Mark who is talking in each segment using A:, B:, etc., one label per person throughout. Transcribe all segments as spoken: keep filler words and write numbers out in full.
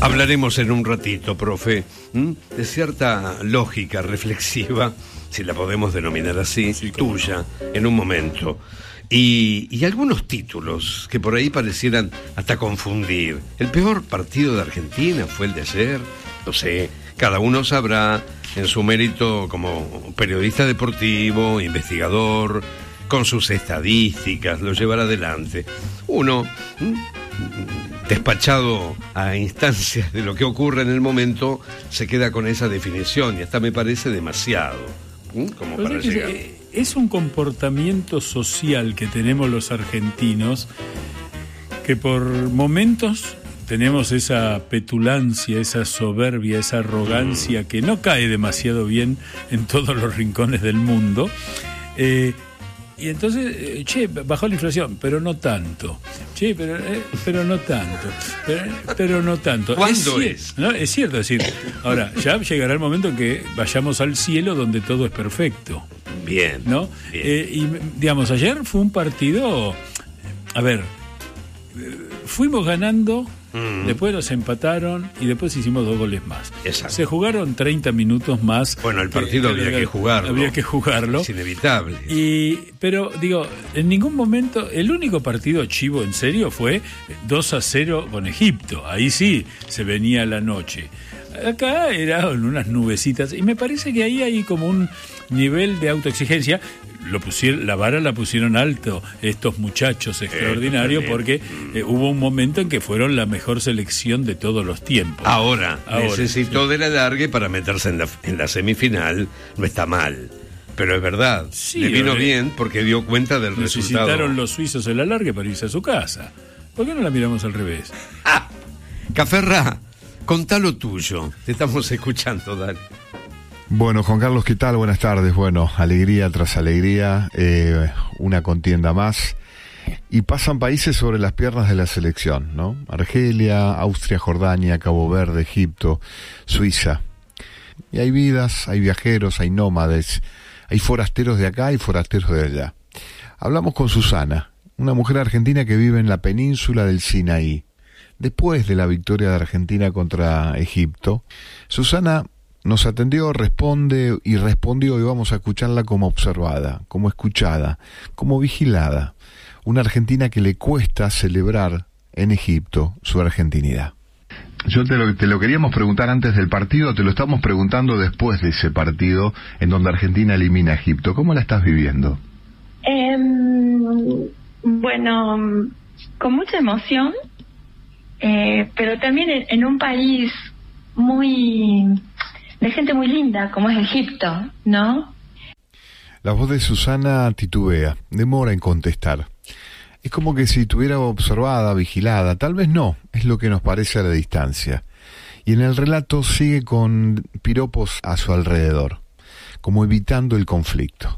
A: Hablaremos en un ratito, profe, ¿m? de cierta lógica reflexiva, si la podemos denominar así, sí, tuya, en un momento. Y, y algunos títulos que por ahí parecieran hasta confundir. El peor partido de Argentina fue el de ayer. No sé, cada uno sabrá en su mérito como periodista deportivo, investigador, con sus estadísticas, lo llevará adelante. Uno, ¿m? despachado a instancias de lo que ocurre en el momento, se queda con esa definición y hasta me parece demasiado, ¿m? como para llegar.
B: Es un comportamiento social que tenemos los argentinos, que por momentos tenemos esa petulancia, esa soberbia, esa arrogancia que no cae demasiado bien en todos los rincones del mundo. Eh, Y entonces, che, bajó la inflación, pero no tanto. Che, pero, eh, pero no tanto. Pero, pero no tanto.
A: ¿Cuándo
B: es?
A: es?
B: ¿No? Es cierto, es decir, ahora, ya llegará el momento en que vayamos al cielo donde todo es perfecto.
A: Bien.
B: ¿No?
A: Bien.
B: Eh, y, digamos, ayer fue un partido. A ver, fuimos ganando. Mm. Después los empataron y después hicimos dos goles más.
A: Exacto.
B: Se jugaron treinta minutos más.
A: Bueno, el partido que, había que jugarlo.
B: Había que jugarlo.
A: Es inevitable.
B: Y, pero, digo, en ningún momento, el único partido chivo en serio fue dos a cero con Egipto. Ahí sí se venía la noche. Acá eran unas nubecitas y me parece que ahí hay como un nivel de autoexigencia. Lo pusieron, la vara la pusieron alto estos muchachos extraordinarios, porque eh, hubo un momento en que fueron la mejor selección de todos los tiempos.
A: Ahora, Ahora necesitó
B: sí.
A: del alargue para meterse en la, en la semifinal. No está mal, pero es verdad,
B: sí,
A: le vino
B: eh,
A: bien porque dio cuenta del resultado.
B: Necesitaron los suizos el alargue para irse a su casa. ¿Por qué no la miramos al revés?
A: Ah, Caferrá, contá lo tuyo, te estamos escuchando, dale.
C: Bueno, Juan Carlos, ¿qué tal? Buenas tardes. Bueno, alegría tras alegría, eh, una contienda más. Y pasan países sobre las piernas de la selección, ¿no? Argelia, Austria, Jordania, Cabo Verde, Egipto, Suiza. Y hay vidas, hay viajeros, hay nómades, hay forasteros de acá y forasteros de allá. Hablamos con Susana, una mujer argentina que vive en la península del Sinaí. Después de la victoria de Argentina contra Egipto, Susana nos atendió, responde y respondió, y vamos a escucharla como observada, como escuchada, como vigilada. Una argentina que le cuesta celebrar en Egipto su argentinidad. Yo te lo, te lo queríamos preguntar antes del partido, te lo estamos preguntando después de ese partido en donde Argentina elimina a Egipto. ¿Cómo la estás viviendo?
D: Eh, bueno, con mucha emoción, eh, pero también en, en un país muy... de gente muy linda, como es Egipto, ¿no?
C: La voz de Susana titubea, demora en contestar. Es como que si estuviera observada, vigilada, tal vez no, es lo que nos parece a la distancia. Y en el relato sigue con piropos a su alrededor, como evitando el conflicto.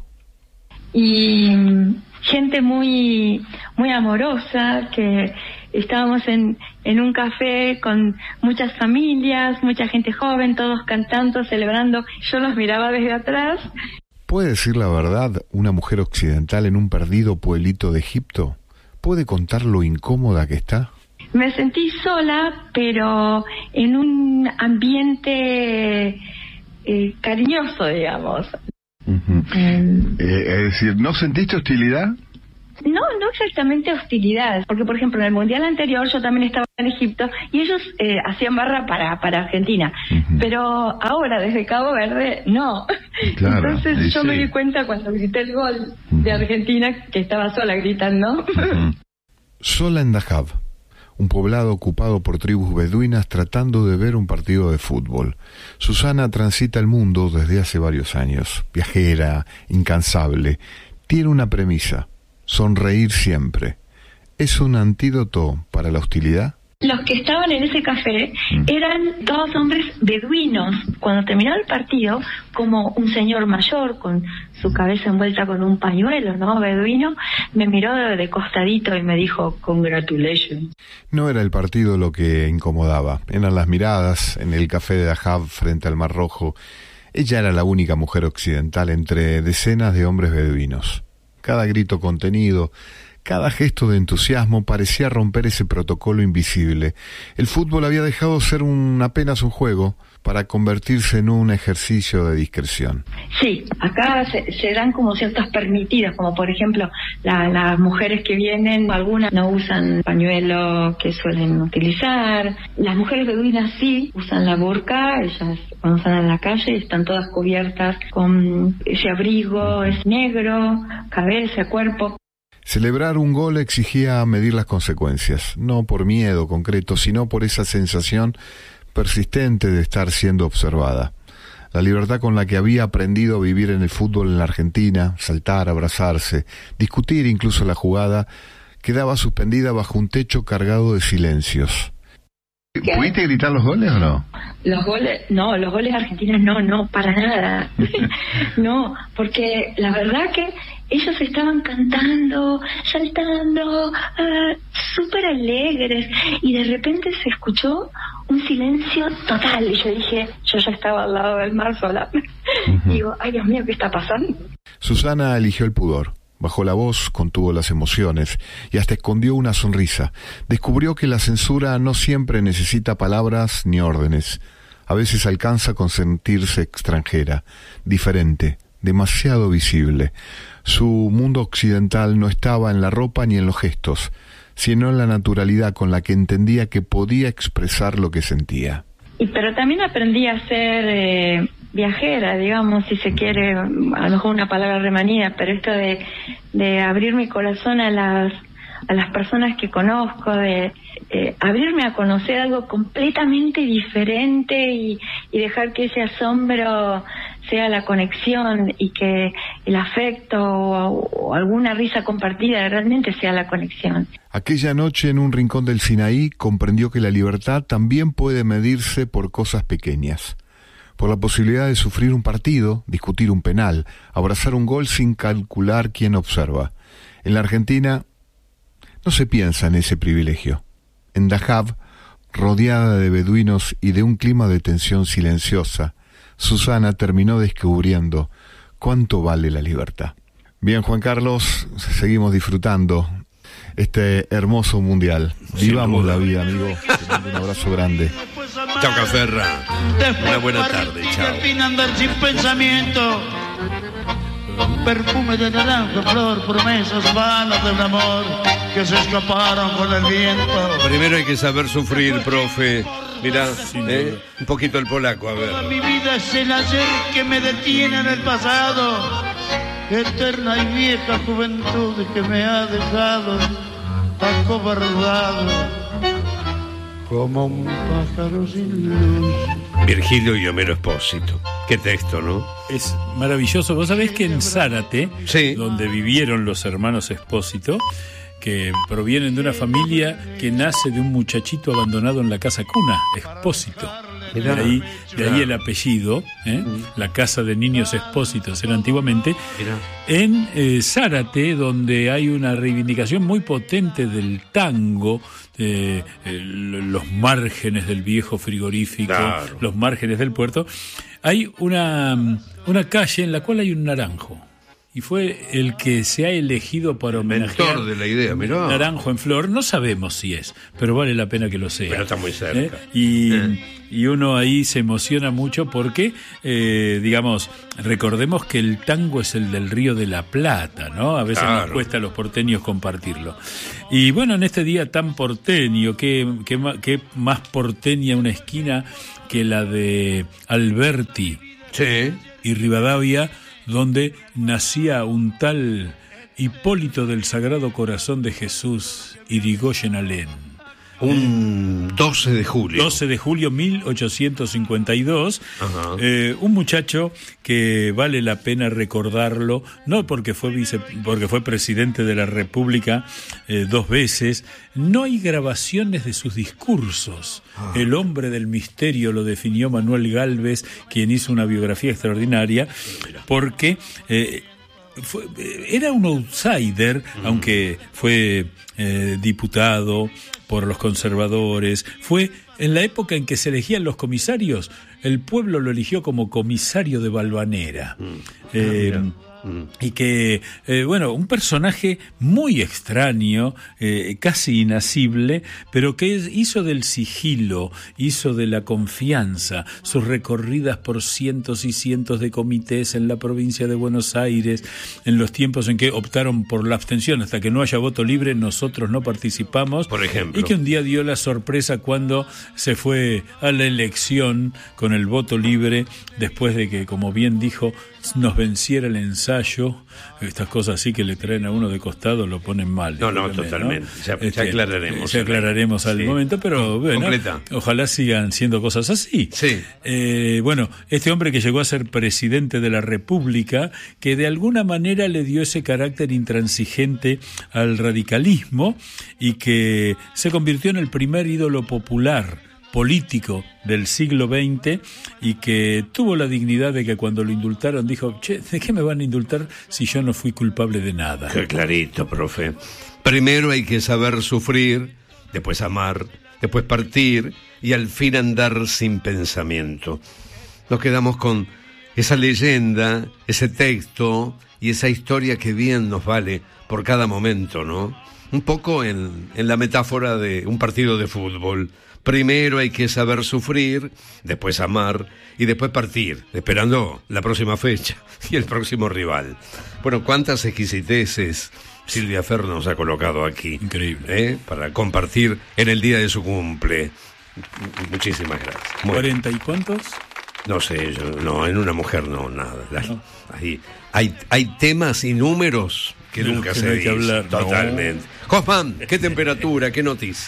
D: Y gente muy, muy amorosa, que estábamos en, en un café con muchas familias, mucha gente joven, todos cantando, celebrando. Yo los miraba desde atrás.
C: ¿Puede decir la verdad una mujer occidental en un perdido pueblito de Egipto? ¿Puede contar lo incómoda que está?
D: Me sentí sola, pero en un ambiente eh, cariñoso, digamos.
C: Uh-huh. eh, es decir, ¿no sentiste hostilidad?
D: No, no exactamente hostilidad, porque por ejemplo en el mundial anterior yo también estaba en Egipto y ellos eh, hacían barra para para Argentina, uh-huh. pero ahora desde Cabo Verde no. Claro, entonces yo sí. me di cuenta cuando grité el gol uh-huh. de Argentina que estaba sola gritando.
C: Uh-huh. Sola en Dahab, un poblado ocupado por tribus beduinas tratando de ver un partido de fútbol. Susana transita el mundo desde hace varios años, viajera, incansable. Tiene una premisa: sonreír siempre. ¿Es un antídoto para la hostilidad?
D: Los que estaban en ese café eran todos hombres beduinos. Cuando terminó el partido, como un señor mayor con su cabeza envuelta con un pañuelo, ¿no? Beduino, me miró de, de costadito y me dijo, congratulations.
C: No era el partido lo que incomodaba, eran las miradas en el café de Dahab frente al Mar Rojo. Ella era la única mujer occidental entre decenas de hombres beduinos. Cada grito contenido, Cada gesto de entusiasmo parecía romper ese protocolo invisible. El fútbol había dejado de ser un, apenas un juego para convertirse en un ejercicio de discreción.
D: Sí, acá se, se dan como ciertas permitidas, como por ejemplo la, las mujeres que vienen, algunas no usan pañuelo que suelen utilizar. Las mujeres beduinas sí usan la burka, ellas cuando salen a la calle están todas cubiertas con ese abrigo, es negro, cabeza, cuerpo.
C: Celebrar un gol exigía medir las consecuencias, no por miedo concreto, sino por esa sensación persistente de estar siendo observada. La libertad con la que había aprendido a vivir en el fútbol en la Argentina, saltar, abrazarse, discutir incluso la jugada, quedaba suspendida bajo un techo cargado de silencios.
D: ¿Qué?
C: ¿Pudiste gritar los goles o no?
D: Los goles, no, los goles argentinos no, no, para nada. No, porque la verdad que ellos estaban cantando, saltando, uh, súper alegres, y de repente se escuchó un silencio total, y yo dije, yo ya estaba al lado del mar sola. Uh-huh. Digo, ay Dios mío, ¿qué está pasando?
C: Susana eligió el pudor. Bajó la voz, contuvo las emociones y hasta escondió una sonrisa. Descubrió que la censura no siempre necesita palabras ni órdenes. A veces alcanza con sentirse extranjera, diferente, demasiado visible. Su mundo occidental no estaba en la ropa ni en los gestos, sino en la naturalidad con la que entendía que podía expresar lo que sentía.
D: Y pero también aprendí a ser eh, viajera, digamos, si se quiere, a lo mejor una palabra remanida, pero esto de, de abrir mi corazón a las a las personas que conozco, de eh, abrirme a conocer algo completamente diferente y, y dejar que ese asombro sea la conexión y que el afecto o, o alguna risa compartida realmente sea la conexión.
C: Aquella noche en un rincón del Sinaí comprendió que la libertad también puede medirse por cosas pequeñas. Por la posibilidad de sufrir un partido, discutir un penal, abrazar un gol sin calcular quién observa. En la Argentina no se piensa en ese privilegio. En Dajab, rodeada de beduinos y de un clima de tensión silenciosa, Susana terminó descubriendo cuánto vale la libertad. Bien, Juan Carlos, seguimos disfrutando este hermoso mundial. Vivamos la vida, amigo. Te mando un abrazo grande.
A: Chao, Caferra. Una buena tarde, chao.
E: Andar sin pensamiento, perfume de naranja, flor, promesas vanas de un amor que se escaparon con el viento.
A: Primero hay que saber sufrir, profe. Mirá, eh, un poquito el polaco, a ver.
E: Toda mi vida es el ayer que me detiene en el pasado, eterna y vieja juventud que me ha dejado acobardado como un pájaro sin luz.
A: Virgilio y Homero Espósito. Qué texto, ¿no?
B: Es maravilloso. Vos sabés que en Zárate,
A: sí,
B: donde vivieron los hermanos Espósito, que provienen de una familia que nace de un muchachito abandonado en la casa cuna, Espósito.
A: Mirá,
B: de ahí, de
A: mirá.
B: ahí el apellido, ¿eh? Mm. La casa de niños Espósitos era antiguamente.
A: Mirá.
B: En eh, Zárate, donde hay una reivindicación muy potente del tango, eh, eh, los márgenes del viejo frigorífico,
A: claro,
B: los márgenes del puerto, hay una, una calle en la cual hay un naranjo. Y fue el que se ha elegido para homenajear
A: mentor de la idea, mirá.
B: Naranjo en flor. No sabemos si es, pero vale la pena que lo sea.
A: Pero está muy cerca.
B: ¿Eh? Y,
A: ¿Eh?
B: y uno ahí se emociona mucho porque, eh, digamos, recordemos que el tango es el del Río de la Plata, ¿no? A veces
A: claro,
B: nos cuesta a los porteños compartirlo. Y bueno, en este día tan porteño, ¿qué, qué, qué más porteña una esquina que la de Alberti,
A: sí,
B: y Rivadavia, donde nacía un tal Hipólito del Sagrado Corazón de Jesús Irigoyen Alén.
A: Un doce de julio.
B: doce de julio mil ochocientos cincuenta y dos.
A: Ajá.
B: Eh, un muchacho que vale la pena recordarlo, no porque fue vice, porque fue presidente de la República eh, dos veces. No hay grabaciones de sus discursos. Ah. El hombre del misterio lo definió Manuel Gálvez, quien hizo una biografía extraordinaria, porque eh, fue, era un outsider, mm. aunque fue eh, diputado por los conservadores. Fue en la época en que se elegían los comisarios, el pueblo lo eligió como comisario de Valvanera. Mm. Eh, Y que, eh, bueno, un personaje muy extraño, eh, casi inasible, pero que hizo del sigilo, hizo de la confianza, sus recorridas por cientos y cientos de comités en la provincia de Buenos Aires, en los tiempos en que optaron por la abstención, hasta que no haya voto libre, nosotros no participamos.
A: Por ejemplo.
B: Y que un día dio la sorpresa cuando se fue a la elección con el voto libre, después de que, como bien dijo, nos venciera el ensayo. Estas cosas así que le traen a uno de costado lo ponen mal.
A: No, no, totalmente. ¿no? Ya,
B: este,
A: ya aclararemos.
B: Ya aclararemos al
A: sí.
B: momento, pero bueno,
A: Completa.
B: Ojalá sigan siendo cosas así.
A: Sí.
B: Eh, bueno, este hombre que llegó a ser presidente de la República, que de alguna manera le dio ese carácter intransigente al radicalismo y que se convirtió en el primer ídolo popular político del siglo veinte y que tuvo la dignidad de que cuando lo indultaron dijo, che, ¿de qué me van a indultar si yo no fui culpable de nada?
A: Qué clarito, profe. Primero hay que saber sufrir, después amar, después partir y al fin andar sin pensamiento. Nos quedamos con esa leyenda, ese texto y esa historia que bien nos vale por cada momento, ¿no? Un poco en, en la metáfora de un partido de fútbol. Primero hay que saber sufrir, después amar y después partir, esperando la próxima fecha y el próximo rival. Bueno, cuántas exquisiteces Silvia Fer nos ha colocado aquí.
B: Increíble.
A: ¿eh? Para compartir en el día de su cumple. Muchísimas gracias. Bueno,
B: ¿Cuarenta y cuántos?
A: no sé, yo, no, en una mujer no, nada. La,
B: No.
A: Hay, hay, hay temas y números que
B: De los
A: nunca
B: que
A: se
B: no hay que
A: dicen.
B: hablar, no.
A: Totalmente. Hoffman, ¿qué temperatura, qué noticias?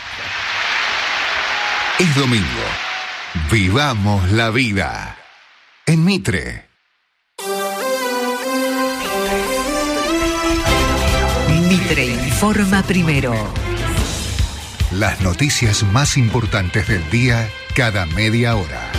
F: Es domingo. Vivamos la vida. En Mitre.
G: Mitre informa primero.
F: Las noticias más importantes del día cada media hora.